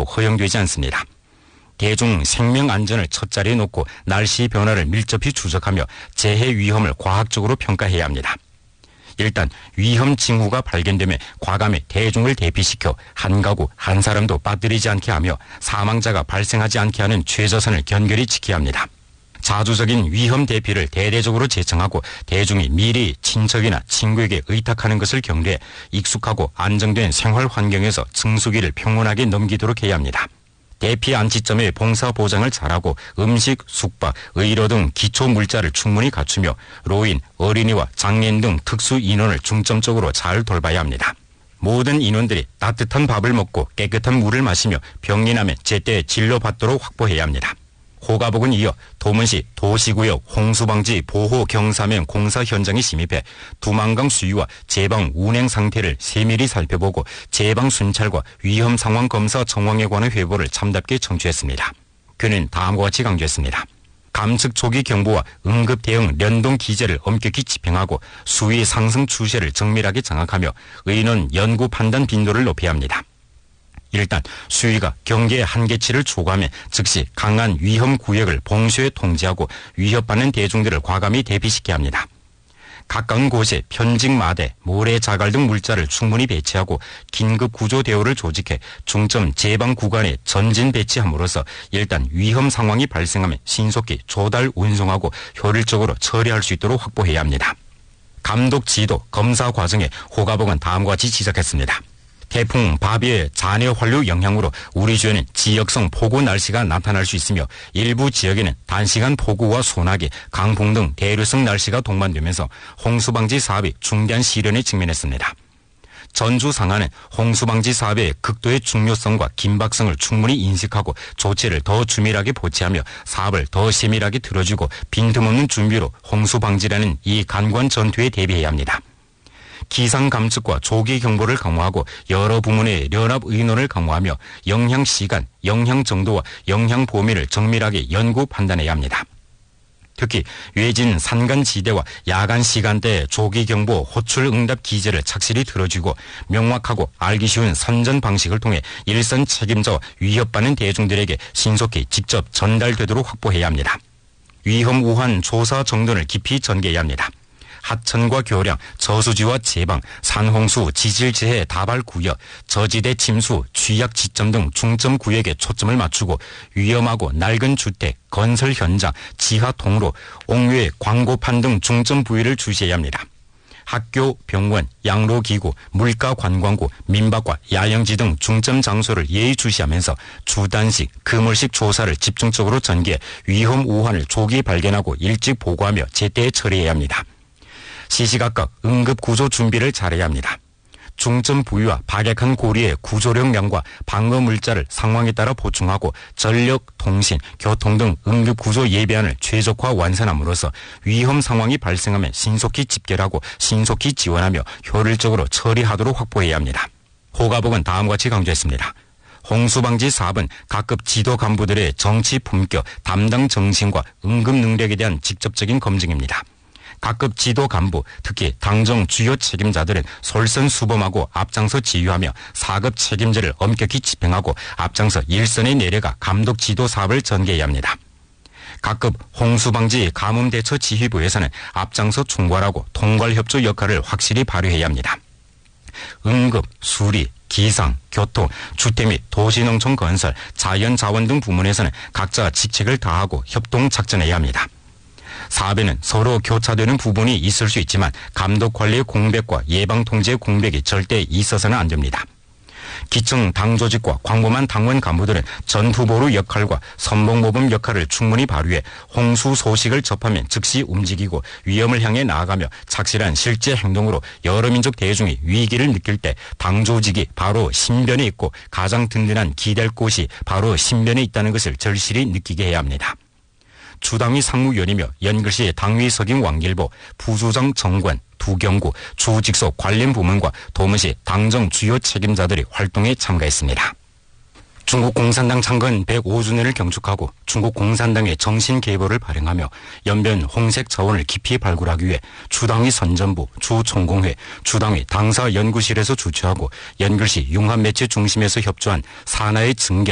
해도 허용되지 않습니다. 대중 생명 안전을 첫자리에 놓고 날씨 변화를 밀접히 추적하며 재해 위험을 과학적으로 평가해야 합니다. 일단 위험 징후가 발견되면 과감히 대중을 대피시켜 한 가구 한 사람도 빠뜨리지 않게 하며 사망자가 발생하지 않게 하는 최저선을 견결히 지켜야 합니다. 자주적인 위험 대피를 대대적으로 제청하고 대중이 미리 친척이나 친구에게 의탁하는 것을 경계해 익숙하고 안정된 생활 환경에서 증수기를 평온하게 넘기도록 해야 합니다. 대피 안치점의 봉사 보장을 잘하고 음식, 숙박, 의료 등 기초 물자를 충분히 갖추며 노인, 어린이와 장애인 등 특수 인원을 중점적으로 잘 돌봐야 합니다. 모든 인원들이 따뜻한 밥을 먹고 깨끗한 물을 마시며 병이 나면 제때 진료받도록 확보해야 합니다. 호가복은 이어 도문시 도시구역 홍수방지 보호 경사면 공사 현장에 침입해 두만강 수위와 제방 운행 상태를 세밀히 살펴보고 제방 순찰과 위험 상황 검사 정황에 관한 회보를 참답게 청취했습니다. 그는 다음과 같이 강조했습니다. 감측 조기 경보와 응급 대응 연동 기제를 엄격히 집행하고 수위 상승 추세를 정밀하게 장악하며 의논 연구 판단 빈도를 높여야 합니다. 일단 수위가 경계의 한계치를 초과하면 즉시 강한 위험 구역을 봉쇄 통제하고 위협받는 대중들을 과감히 대피시켜야 합니다. 가까운 곳에 편직 마대, 모래 자갈 등 물자를 충분히 배치하고 긴급 구조 대우를 조직해 중점 제방 구간에 전진 배치함으로써 일단 위험 상황이 발생하면 신속히 조달 운송하고 효율적으로 처리할 수 있도록 확보해야 합니다. 감독 지도 검사 과정에 호가복은 다음과 같이 지적했습니다. 태풍 바비의 잔해 환류 영향으로 우리 주에는 지역성 폭우 날씨가 나타날 수 있으며 일부 지역에는 단시간 폭우와 소나기, 강풍 등 대류성 날씨가 동반되면서 홍수방지 사업이 중대한 시련에 직면했습니다. 전주 상하는 홍수방지 사업의 극도의 중요성과 긴박성을 충분히 인식하고 조치를 더 주밀하게 보치하며 사업을 더 세밀하게 들어주고 빈틈없는 준비로 홍수방지라는 이 간관 전투에 대비해야 합니다. 기상 감측과 조기 경보를 강화하고 여러 부문의 연합 의논을 강화하며 영향 시간, 영향 정도와 영향 범위를 정밀하게 연구 판단해야 합니다. 특히 외진 산간지대와 야간 시간대 조기 경보 호출 응답 기제를 착실히 들어주고 명확하고 알기 쉬운 선전 방식을 통해 일선 책임자와 위협받는 대중들에게 신속히 직접 전달되도록 확보해야 합니다. 위험 우한 조사 정도를 깊이 전개해야 합니다. 하천과 교량, 저수지와 제방, 산홍수, 지질재해 다발 구역, 저지대 침수, 취약 지점 등 중점 구역에 초점을 맞추고 위험하고 낡은 주택, 건설 현장, 지하 통로, 옥외, 광고판 등 중점 부위를 주시해야 합니다. 학교, 병원, 양로기구, 물가관광구, 민박과 야영지 등 중점 장소를 예의주시하면서 주단식, 금월식 조사를 집중적으로 전개해 위험 우환을 조기 발견하고 일찍 보고하며 제때 처리해야 합니다. 시시각각 응급구조 준비를 잘해야 합니다. 중점 부위와 박약한 고리의 구조력량과 방어 물자를 상황에 따라 보충하고 전력, 통신, 교통 등 응급구조 예비안을 최적화 완성함으로써 위험 상황이 발생하면 신속히 집결하고 신속히 지원하며 효율적으로 처리하도록 확보해야 합니다. 호가복은 다음과 같이 강조했습니다. 홍수방지 사업은 각급 지도 간부들의 정치 품격, 담당 정신과 응급 능력에 대한 직접적인 검증입니다. 각급 지도 간부, 특히 당정 주요 책임자들은 솔선수범하고 앞장서 지휘하며 4급 책임제를 엄격히 집행하고 앞장서 일선에 내려가 감독 지도 사업을 전개해야 합니다. 각급 홍수방지 가뭄대처 지휘부에서는 앞장서 총괄하고 통괄협조 역할을 확실히 발휘해야 합니다. 응급, 수리, 기상, 교통, 주택 및 도시농촌 건설, 자연자원 등 부문에서는 각자 직책을 다하고 협동 작전해야 합니다. 사업에는 서로 교차되는 부분이 있을 수 있지만 감독 관리의 공백과 예방 통제의 공백이 절대 있어서는 안 됩니다. 기층 당 조직과 광범한 당원 간부들은 전투보루 역할과 선봉모범 역할을 충분히 발휘해 홍수 소식을 접하면 즉시 움직이고 위험을 향해 나아가며 착실한 실제 행동으로 여러 민족 대중이 위기를 느낄 때 당 조직이 바로 신변에 있고 가장 든든한 기댈 곳이 바로 신변에 있다는 것을 절실히 느끼게 해야 합니다. 주당위 상무위원이며 연글시 당위 석임 왕길보, 부주장 정관, 두경구, 주직속 관련 부문과 도문시 당정 주요 책임자들이 활동에 참가했습니다. 중국 공산당 창건 105주년을 경축하고 중국 공산당의 정신 계보를 발행하며 연변 홍색 자원을 깊이 발굴하기 위해 주당위 선전부, 주총공회, 주당위 당사연구실에서 주최하고 연글시 융합매체 중심에서 협조한 산하의 증경